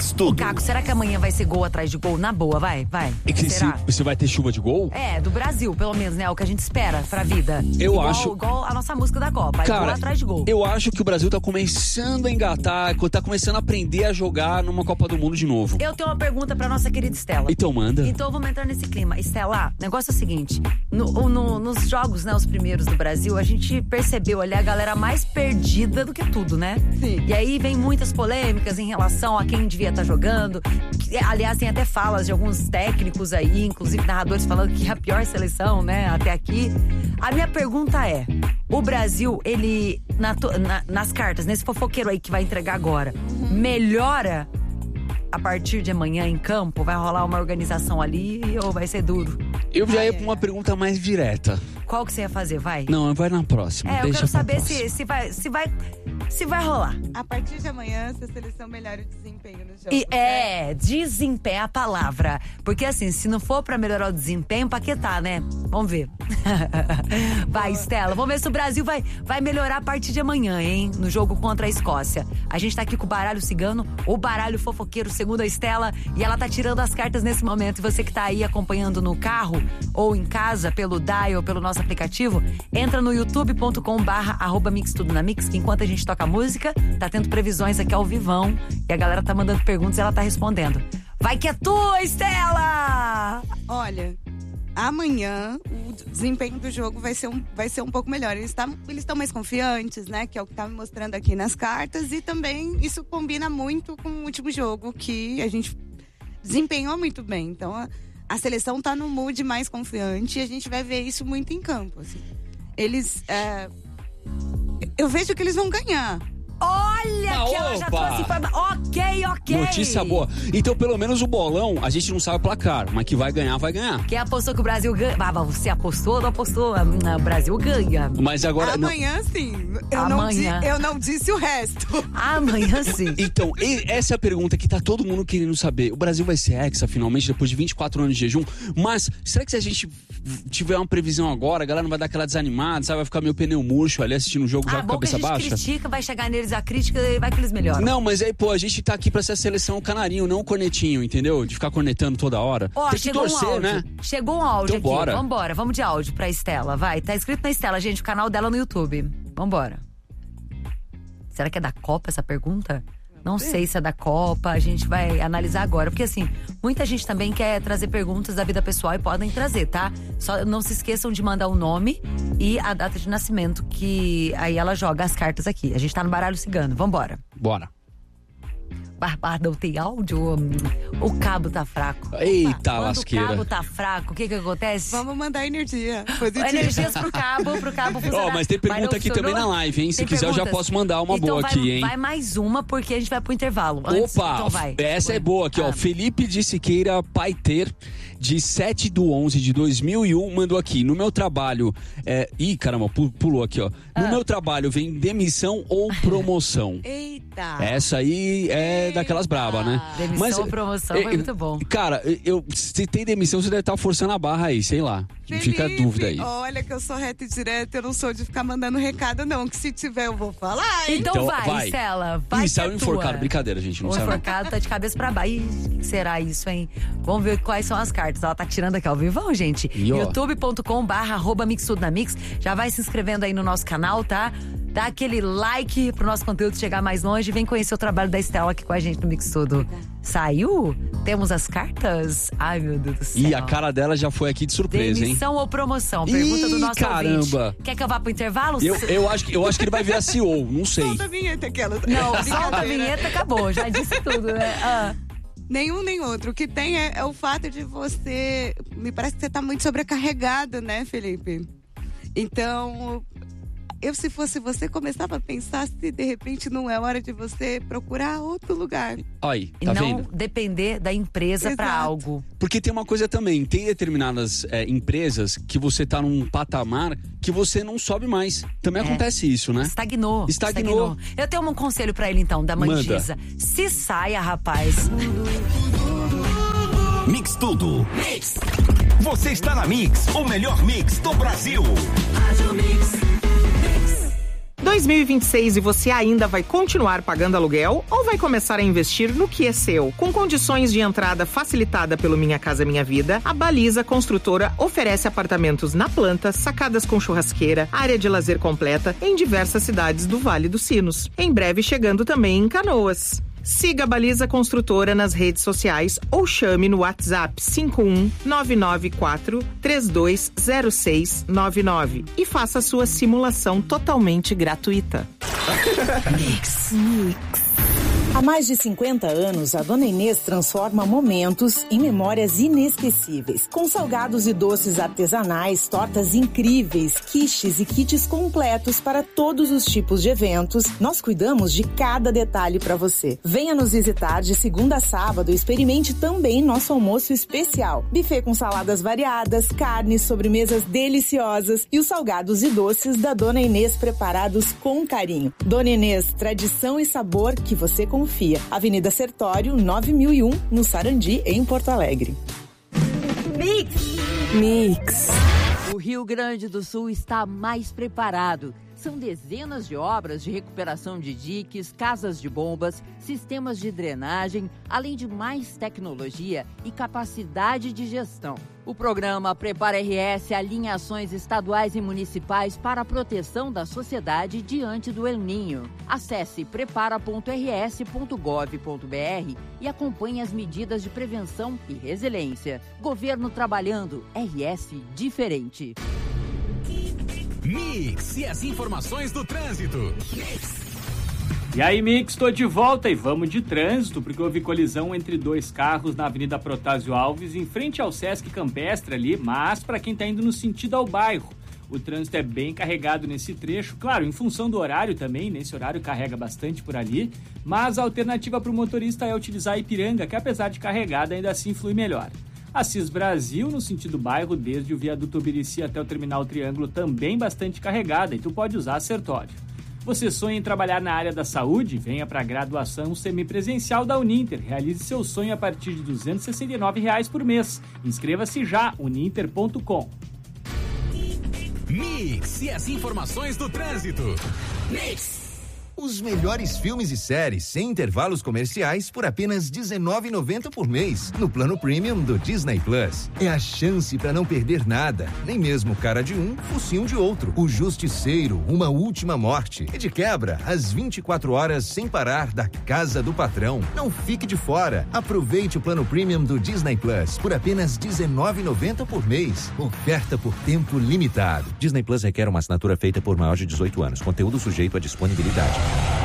Mix Tudo. Caco, será que amanhã vai ser gol atrás de gol? Na boa, vai. Será? Você vai ter chuva de gol? É, do Brasil, pelo menos, né? É o que a gente espera pra vida. Igual a nossa música da Copa. Cara, gol atrás de gol. Eu acho que o Brasil tá começando a engatar, tá começando a aprender a jogar numa Copa do Mundo de novo. Eu tenho uma pergunta pra nossa querida Estela. Então manda. Então vamos entrar nesse clima. Estela, o negócio é o seguinte. Nos jogos, né, os primeiros do Brasil, a gente percebeu ali a galera mais perdida do que tudo, né? Sim. E aí vem muitas polêmicas em relação a quem devia estar jogando. Aliás, tem até falas de alguns técnicos aí, inclusive narradores falando que é a pior seleção, né, até aqui. A minha pergunta é, o Brasil, ele, nas cartas, nesse fofoqueiro aí que vai entregar agora, melhora a partir de amanhã em campo? Vai rolar uma organização ali ou vai ser duro? Eu já ia pra uma pergunta mais direta. Qual que você ia fazer? Vai? Não, vai na próxima. Eu quero saber se vai rolar. A partir de amanhã, se a seleção melhora o desempenho no jogo. Desempenho é a palavra. Porque assim, se não for pra melhorar o desempenho, pra que tá, né? Vamos ver. Vai, Estela. Vamos ver se o Brasil vai melhorar a partir de amanhã, hein? No jogo contra a Escócia. A gente tá aqui com o baralho cigano, o baralho fofoqueiro, segundo a Estela. E ela tá tirando as cartas nesse momento. E você que tá aí acompanhando no carro ou em casa, pelo dial, pelo nosso aplicativo, entra no youtube.com/mixtudonamix, que enquanto a gente toca música, tá tendo previsões aqui ao vivão. E a galera tá mandando perguntas e ela tá respondendo. Vai que é tua, Estela! Olha, amanhã o desempenho do jogo vai ser um pouco melhor. Eles estão mais confiantes, né? Que é o que tá me mostrando aqui nas cartas. E também isso combina muito com o último jogo, que a gente desempenhou muito bem. Então, a seleção tá no mood mais confiante e a gente vai ver isso muito em campo, assim. Eu vejo que eles vão ganhar. Olha que ela já trouxe informação. Ok. Notícia boa. Então, pelo menos o bolão, a gente não sabe o placar, mas que vai ganhar, vai ganhar. Quem apostou que o Brasil ganha? Você apostou ou não apostou? O Brasil ganha. Mas agora... Amanhã sim. Eu não disse o resto. Amanhã sim. Então, essa é a pergunta que tá todo mundo querendo saber. O Brasil vai ser hexa, finalmente, depois de 24 anos de jejum. Mas, será que se a gente tiver uma previsão agora, a galera não vai dar aquela desanimada, sabe? Vai ficar meio pneu murcho ali assistindo o jogo já com a cabeça baixa? A gente critica, vai chegar neles a crítica e vai que eles melhoram. Não, mas aí, a gente tá aqui pra ser a seleção canarinho, não o cornetinho, entendeu? De ficar cornetando toda hora. Tem que torcer, né? Chegou um áudio então, aqui. Bora. Vambora, vamos de áudio pra Estela, vai. Tá escrito na Estela, gente, o canal dela no YouTube. Vambora. Será que é da Copa essa pergunta? Não sei se é da Copa, a gente vai analisar agora. Porque assim, muita gente também quer trazer perguntas da vida pessoal e podem trazer, tá? Só não se esqueçam de mandar o nome e a data de nascimento, que aí ela joga as cartas aqui. A gente tá no baralho cigano, vambora. Bora. Barbada, tem áudio? O cabo tá fraco. Eita, lasqueira. O cabo tá fraco, o que acontece? Vamos mandar energia positiva. Energias pro cabo funcionar. Mas tem pergunta aqui também na live, hein? Se quiser, eu já posso mandar uma boa aqui, hein? Vai mais uma, porque a gente vai pro intervalo. Antes, Opa, então vai. Essa é boa aqui, ó. Felipe de Siqueira Paiter, de 7/11/2001, mandou aqui. No meu trabalho... Ih, caramba, pulou aqui, ó. No meu trabalho vem demissão ou promoção? Eita! Essa aí é daquelas brabas, né? Demissão ou promoção foi muito bom. Cara, se tem demissão, você deve estar forçando a barra aí, sei lá. Felipe, fica a dúvida aí. Olha que eu sou reta e direta, eu não sou de ficar mandando recado, não. Que se tiver, eu vou falar, hein? Então vai, Estela. Vai. Ih, saiu enforcado. Brincadeira, gente. Não o saiu. enforcado tá de cabeça pra baixo. Ih, que será isso, hein? Vamos ver quais são as cartas. Ela tá tirando aqui ao vivo, gente. youtube.com/mixtudonamix. Já vai se inscrevendo aí no nosso canal, tá? Dá aquele like pro nosso conteúdo chegar mais longe. Vem conhecer o trabalho da Estela aqui com a gente no Mix Tudo. Saiu? Temos as cartas? Ai, meu Deus do céu. E a cara dela já foi aqui de surpresa, Demissão ou promoção? Pergunta do nosso caramba. ouvinte. Quer que eu vá pro intervalo? Eu acho que ele vai virar CEO, não sei. Solta a vinheta aquela. Não, solta a vinheta, acabou. Já disse tudo, né? Nenhum nem outro. O que tem é o fato de você... Me parece que você tá muito sobrecarregado, né, Felipe? Então... se fosse você, começava a pensar se de repente não é hora de você procurar outro lugar. Aí, e tá não vendo? Depender da empresa pra algo. Porque tem uma coisa também, tem determinadas empresas que você tá num patamar que você não sobe mais. Também acontece isso, né? Estagnou. Eu tenho um conselho pra ele então, da Mangisa. Se saia, rapaz. Mix Tudo. Mix. Você está na Mix, o melhor mix do Brasil. 2026 e você ainda vai continuar pagando aluguel ou vai começar a investir no que é seu? Com condições de entrada facilitada pelo Minha Casa Minha Vida, a Baliza Construtora oferece apartamentos na planta, sacadas com churrasqueira, área de lazer completa em diversas cidades do Vale dos Sinos. Em breve chegando também em Canoas. Siga a Baliza Construtora nas redes sociais ou chame no WhatsApp 51994-320699 e faça sua simulação totalmente gratuita. Mix. Há mais de 50 anos, a Dona Inês transforma momentos em memórias inesquecíveis. Com salgados e doces artesanais, tortas incríveis, quiches e kits completos para todos os tipos de eventos, nós cuidamos de cada detalhe para você. Venha nos visitar de segunda a sábado e experimente também nosso almoço especial. Buffet com saladas variadas, carnes, sobremesas deliciosas e os salgados e doces da Dona Inês preparados com carinho. Dona Inês, tradição e sabor que você confia. Avenida Sertório, 9001, no Sarandi, em Porto Alegre. Mix. O Rio Grande do Sul está mais preparado. São dezenas de obras de recuperação de diques, casas de bombas, sistemas de drenagem, além de mais tecnologia e capacidade de gestão. O programa Prepara RS alinha ações estaduais e municipais para a proteção da sociedade diante do El Ninho. Acesse prepara.rs.gov.br e acompanhe as medidas de prevenção e resiliência. Governo trabalhando, RS diferente. Mix e as informações do trânsito. E aí, Mix, tô de volta e vamos de trânsito, porque houve colisão entre dois carros na Avenida Protásio Alves, em frente ao Sesc Campestre ali, mas para quem tá indo no sentido ao bairro. O trânsito é bem carregado nesse trecho, claro, em função do horário também, nesse horário carrega bastante por ali, mas a alternativa para o motorista é utilizar a Ipiranga, que apesar de carregada ainda assim flui melhor. Assis Brasil, no sentido bairro, desde o viaduto Ubirici até o terminal Triângulo, também bastante carregada, e tu pode usar a Sertório. Você sonha em trabalhar na área da saúde? Venha para a graduação semipresencial da Uninter. Realize seu sonho a partir de R$ 269 por mês. Inscreva-se já, uninter.com. Mix e as informações do trânsito. Mix. Os melhores filmes e séries sem intervalos comerciais por apenas R$19,90 por mês no plano premium do Disney Plus. É a chance para não perder nada, nem mesmo cara de um, focinho de outro. O Justiceiro, Uma Última Morte. E de quebra, às 24 horas sem parar da Casa do Patrão. Não fique de fora. Aproveite o plano premium do Disney Plus por apenas R$19,90 por mês. Oferta por tempo limitado. Disney Plus requer uma assinatura feita por maior de 18 anos. Conteúdo sujeito à disponibilidade.